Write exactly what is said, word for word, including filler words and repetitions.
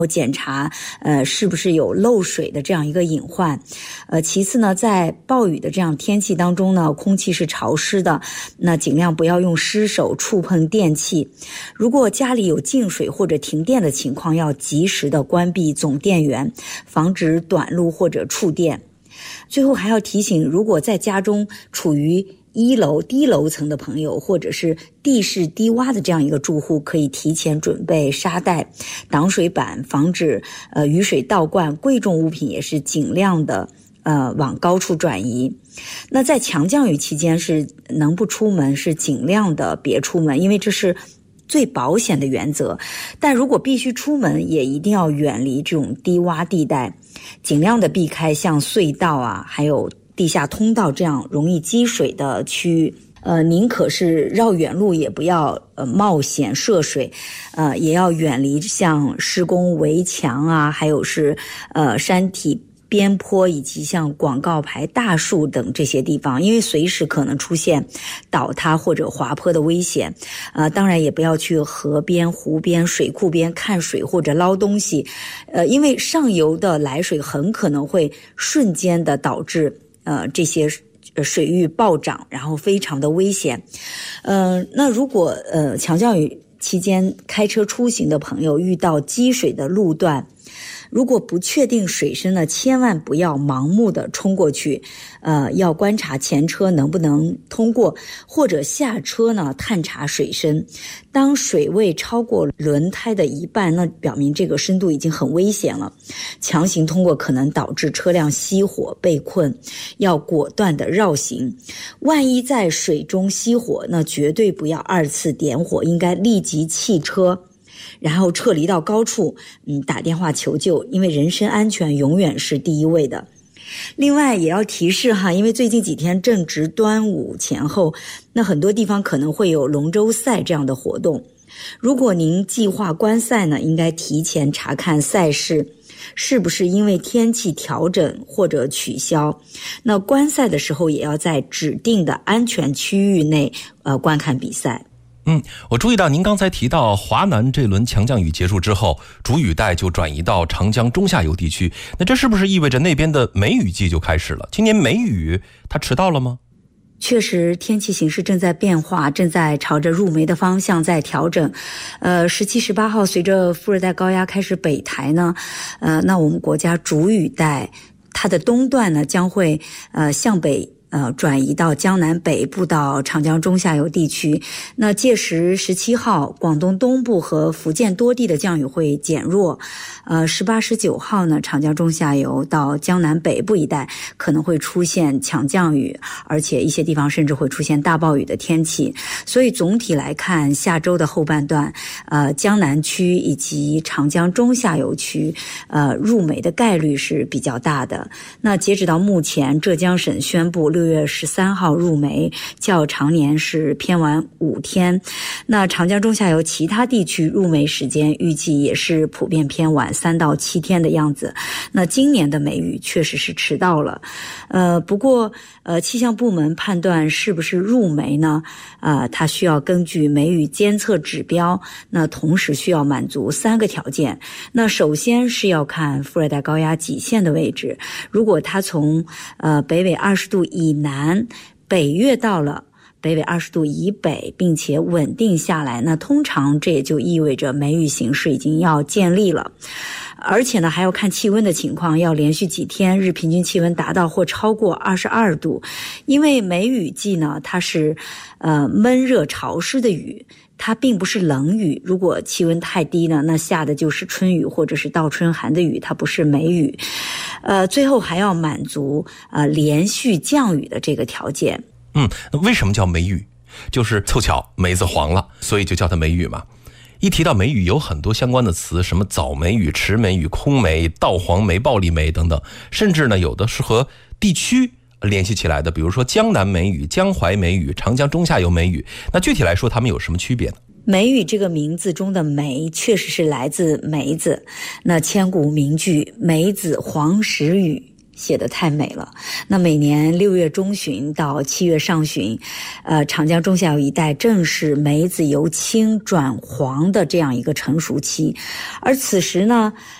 检查呃是不是有漏水的这样一个隐患。呃，其次呢，在暴雨的这样天气当中呢，空气是潮湿的，那尽量不要用湿手触碰电器。如果家里有进水或者停电的情况，要及时的关闭总电源，防止短路或者触电。最后还要提醒，如果在家中处于一楼低楼层的朋友，或者是地势低洼的这样一个住户，可以提前准备沙袋、挡水板，防止呃雨水倒灌。贵重物品也是尽量的呃往高处转移。那在强降雨期间，是能不出门是尽量的别出门，因为这是最保险的原则。但如果必须出门，也一定要远离这种低洼地带，尽量的避开像隧道啊，还有地下通道这样容易积水的区域。呃，宁可是绕远路，也不要呃冒险涉水，呃，也要远离像施工围墙啊，还有是呃山体边坡以及像广告牌、大树等这些地方，因为随时可能出现倒塌或者滑坡的危险。呃，当然也不要去河边、湖边、水库边看水或者捞东西，呃，因为上游的来水很可能会瞬间的导致呃这些水域暴涨，然后非常的危险。呃，那如果呃强降雨期间开车出行的朋友遇到积水的路段，如果不确定水深呢，千万不要盲目的冲过去，呃，要观察前车能不能通过，或者下车呢探查水深。当水位超过轮胎的一半，那表明这个深度已经很危险了，强行通过可能导致车辆熄火被困，要果断的绕行。万一在水中熄火，那绝对不要二次点火，应该立即弃车，然后撤离到高处，嗯，打电话求救，因为人身安全永远是第一位的。另外也要提示哈，因为最近几天正值端午前后，那很多地方可能会有龙舟赛这样的活动。如果您计划观赛呢，应该提前查看赛事是不是因为天气调整或者取消。那观赛的时候也要在指定的安全区域内呃观看比赛。 嗯，我注意到您刚才提到华南这轮强降雨结束之后，主雨带就转移到长江中下游地区，那这是不是意味着那边的梅雨季就开始了？今年梅雨它迟到了吗？ 确实，天气形势正在变化，正在朝着入梅的方向在调整。呃，十七、十八号随着副热带高压开始北抬呢，呃，那我们国家主雨带它的东段呢将会呃向北。呃，转移到江南北部到长江中下游地区。那届时十七号，广东东部和福建多地的降雨会减弱。呃，十八、十九号呢，长江中下游到江南北部一带可能会出现强降雨，而且一些地方甚至会出现大暴雨的天气。所以总体来看，下周的后半段，呃，江南区以及长江中下游区，呃，入梅的概率是比较大的。那截止到目前，浙江省宣布六月十三号入梅，较常年是偏晚五天。那长江中下游其他地区入梅时间预计也是普遍偏晚三到七天的样子。那今年的梅雨确实是迟到了，呃，不过呃，气象部门判断是不是入梅呢？呃，它需要根据梅雨监测指标，那同时需要满足三个条件。那首先是要看副热带高压极限的位置，如果它从呃北纬二十度以南北越到了北纬二十度以北，并且稳定下来，那通常这也就意味着梅雨形势已经要建立了。而且呢，还要看气温的情况，要连续几天日平均气温达到或超过二十二度。因为梅雨季呢，它是呃闷热潮湿的雨，它并不是冷雨。如果气温太低呢，那下的就是春雨或者是倒春寒的雨，它不是梅雨。呃，最后还要满足呃连续降雨的这个条件。 嗯，那为什么叫梅雨？就是凑巧梅子黄了，所以就叫它梅雨嘛。一提到梅雨，有很多相关的词，什么早梅雨、迟梅雨、空梅、稻黄梅、暴力梅等等，甚至呢有的是和地区联系起来的，比如说江南梅雨、江淮梅雨、长江中下游梅雨。那具体来说，它们有什么区别呢？ 梅雨这个名字中的梅确实是来自梅子，那千古名句梅子黄时雨， 写得太美了。那每年六月中旬到七月上旬，呃，长江中下游一带正是梅子由青转黄的这样一个成熟期，而此时呢，